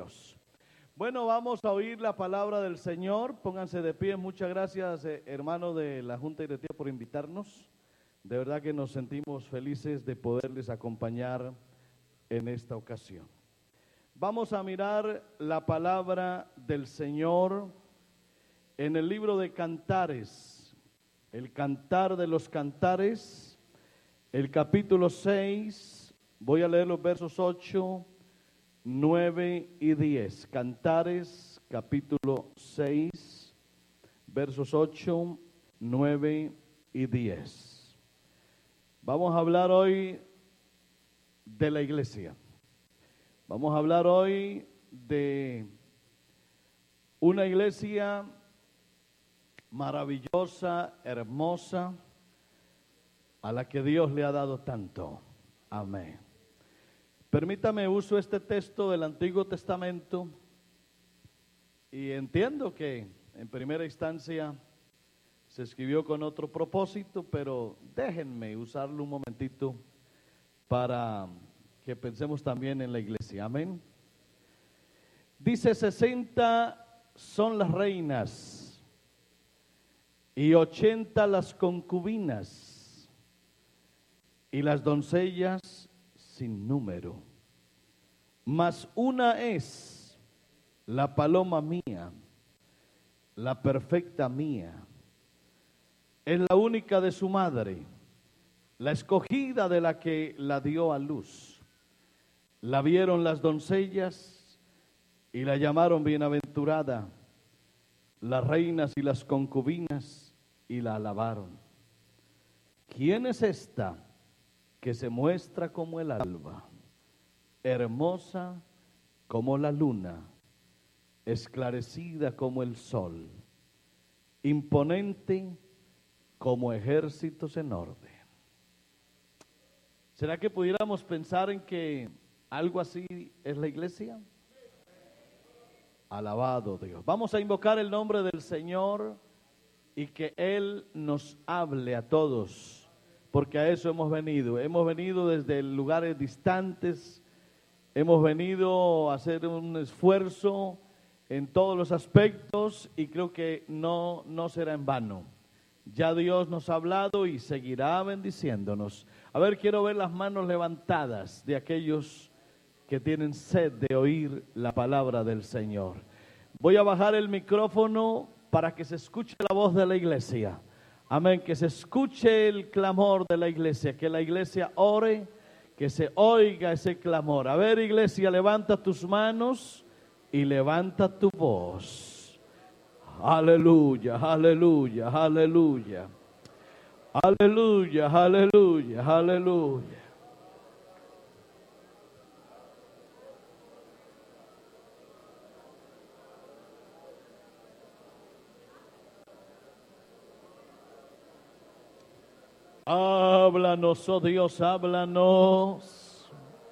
Dios. Bueno, vamos a oír la palabra del Señor. Pónganse de pie. Muchas gracias, hermano de la Junta Directiva, por invitarnos. De verdad que nos sentimos felices de poderles acompañar en esta ocasión. Vamos a mirar la palabra del Señor en el libro de Cantares, el Cantar de los Cantares, el capítulo 6, voy a leer los versos 8, 9 y 10. Cantares, capítulo 6, versos 8, 9 y 10. Vamos a hablar hoy de la iglesia. Vamos a hablar hoy de una iglesia maravillosa, hermosa, a la que Dios le ha dado tanto. Amén. Permítame, uso este texto del Antiguo Testamento y entiendo que en primera instancia se escribió con otro propósito, pero déjenme usarlo un momentito para que pensemos también en la iglesia. Amén. Dice: 60 son las reinas y 80 las concubinas y las doncellas sin número. Mas una es la paloma mía, la perfecta mía. Es la única de su madre, la escogida de la que la dio a luz. La vieron las doncellas y la llamaron bienaventurada, las reinas y las concubinas, y la alabaron. ¿Quién es esta que se muestra como el alba, hermosa como la luna, esclarecida como el sol, imponente como ejércitos en orden? ¿Será que pudiéramos pensar en que algo así es la iglesia? Alabado Dios. Vamos a invocar el nombre del Señor y que Él nos hable a todos, porque a eso hemos venido. Hemos venido desde lugares distantes, hemos venido a hacer un esfuerzo en todos los aspectos y creo que no será en vano. Ya Dios nos ha hablado y seguirá bendiciéndonos. A ver, quiero ver las manos levantadas de aquellos que tienen sed de oír la palabra del Señor. Voy a bajar el micrófono para que se escuche la voz de la iglesia. Amén, que se escuche el clamor de la iglesia, que la iglesia ore, que se oiga ese clamor. A ver, iglesia, levanta tus manos y levanta tu voz. Aleluya, aleluya, aleluya. Aleluya, aleluya, aleluya. Háblanos, oh Dios, háblanos.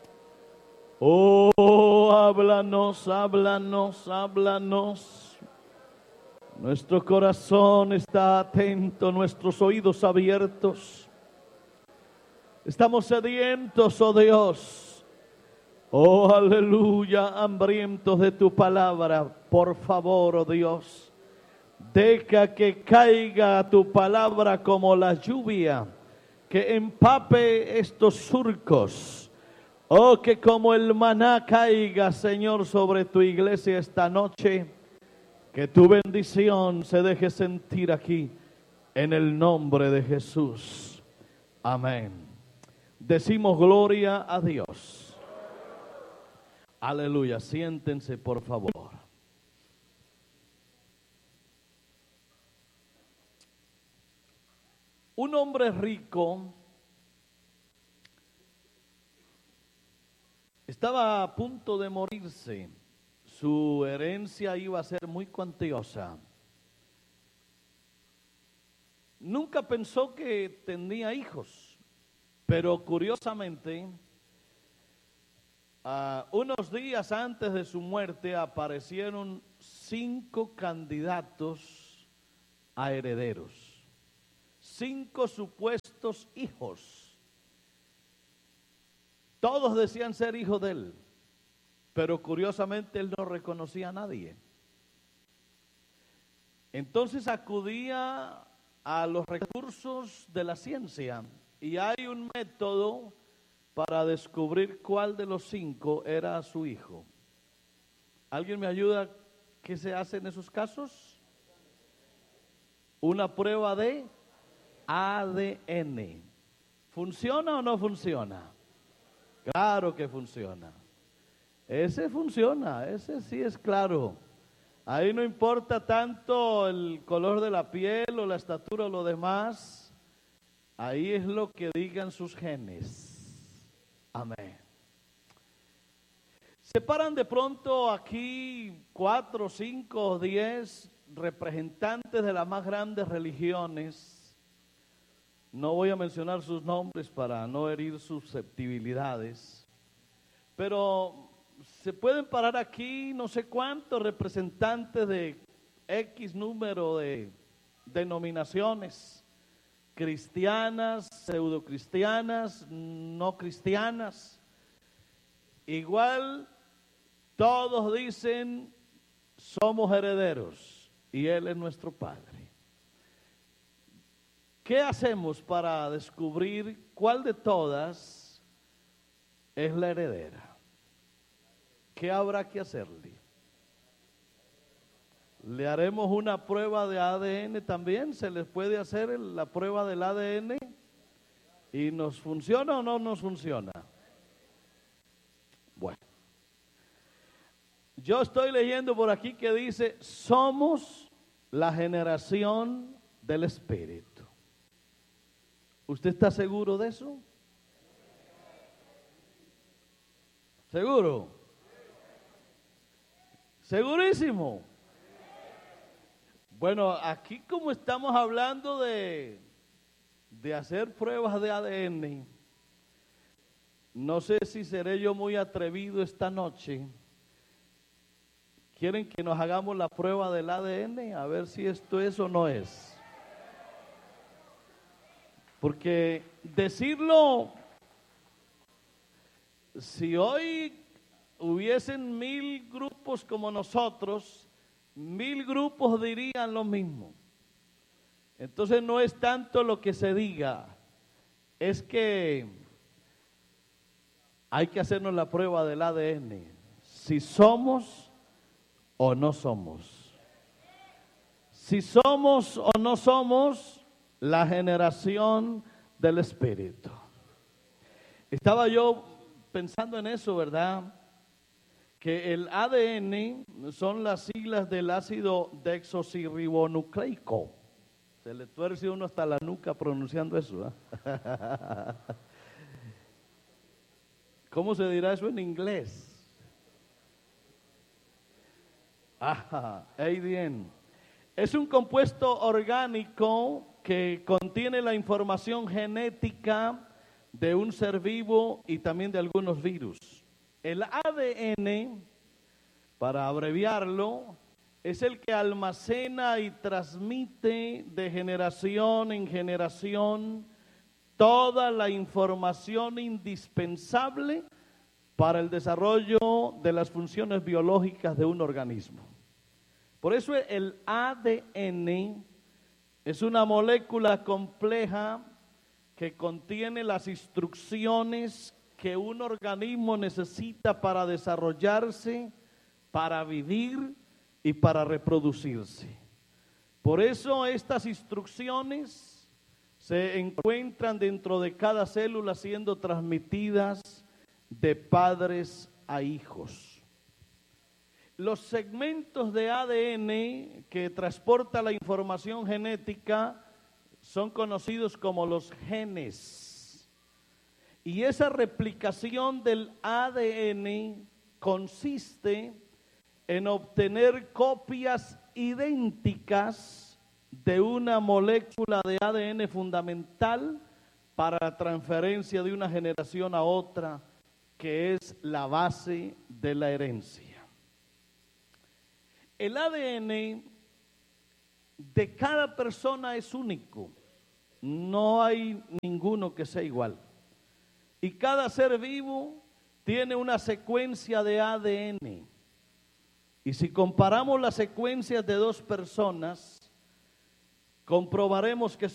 Oh, háblanos, háblanos, háblanos. Nuestro corazón está atento, nuestros oídos abiertos. Estamos sedientos, oh Dios. Oh, aleluya, hambrientos de tu palabra. Por favor, oh Dios, deja que caiga tu palabra como la lluvia, que empape estos surcos. Oh, que como el maná caiga, Señor, sobre tu iglesia esta noche. Que tu bendición se deje sentir aquí, en el nombre de Jesús. Amén. Decimos gloria a Dios. Aleluya. Siéntense, por favor. Un hombre rico estaba a punto de morirse. Su herencia iba a ser muy cuantiosa. Nunca pensó que tenía hijos, pero curiosamente, unos días antes de su muerte aparecieron 5 candidatos a herederos, 5 supuestos hijos. Todos decían ser hijos de él. pero curiosamente él no reconocía a nadie. Entonces acudía a los recursos de la ciencia y hay un método para descubrir cuál de los 5 era su hijo. ¿Alguien me ayuda? ¿Qué se hace en esos casos? Una prueba de ADN. ¿Funciona o no funciona? Claro que funciona. Ese funciona, ese sí es claro. Ahí no importa tanto el color de la piel o la estatura o lo demás. Ahí es lo que digan sus genes. Amén. Se paran de pronto aquí 4, 5, 10 representantes de las más grandes religiones. No voy a mencionar sus nombres para no herir susceptibilidades, pero se pueden parar aquí no sé cuántos representantes de X número de denominaciones, cristianas, pseudocristianas, no cristianas. Igual todos dicen somos herederos y Él es nuestro Padre. ¿Qué hacemos para descubrir cuál de todas es la heredera? ¿Qué habrá que hacerle? ¿Le haremos una prueba de ADN también? ¿Se les puede hacer la prueba del ADN? ¿Y nos funciona o no nos funciona? Bueno. Yo estoy leyendo por aquí que dice, somos la generación del Espíritu. ¿Usted está seguro de eso? ¿Seguro? ¿Segurísimo? Bueno, aquí como estamos hablando de hacer pruebas de ADN, no sé si seré yo muy atrevido esta noche. ¿Quieren que nos hagamos la prueba del ADN? A ver si esto es o no es. Porque decirlo, si hoy hubiesen 1000 grupos como nosotros, 1000 grupos dirían lo mismo. Entonces no es tanto lo que se diga, es que hay que hacernos la prueba del ADN, si somos o no somos. Si somos o no somos la generación del Espíritu. Estaba yo pensando en eso, ¿verdad? Que el ADN son las siglas del ácido desoxirribonucleico. Se le tuerce uno hasta la nuca pronunciando eso, ¿eh? ¿Cómo se dirá eso en inglés? ADN. Es un compuesto orgánico que contiene la información genética de un ser vivo y también de algunos virus. El ADN, para abreviarlo, es el que almacena y transmite de generación en generación toda la información indispensable para el desarrollo de las funciones biológicas de un organismo. Por eso el ADN es una molécula compleja que contiene las instrucciones que un organismo necesita para desarrollarse, para vivir y para reproducirse. Por eso estas instrucciones se encuentran dentro de cada célula siendo transmitidas de padres a hijos. Los segmentos de ADN que transporta la información genética son conocidos como los genes. Y esa replicación del ADN consiste en obtener copias idénticas de una molécula de ADN fundamental para la transferencia de una generación a otra, que es la base de la herencia. El ADN de cada persona es único, no hay ninguno que sea igual. Y cada ser vivo tiene una secuencia de ADN. Y si comparamos las secuencias de dos personas, comprobaremos que